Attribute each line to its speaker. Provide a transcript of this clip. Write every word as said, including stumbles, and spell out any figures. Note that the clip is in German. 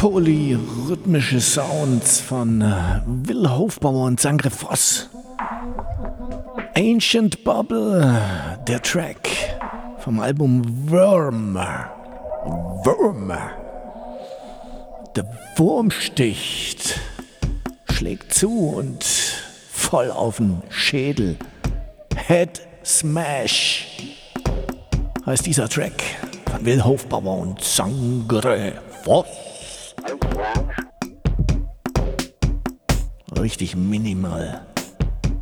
Speaker 1: Polyrhythmische Sounds von äh, Will Hofbauer und Sangre Voss. Ancient Bubble, der Track vom Album Worm. Worm. Der Wurm sticht, schlägt zu und voll auf den Schädel. Head Smash heißt dieser Track von Will Hofbauer und Sangre Voss. Richtig minimal.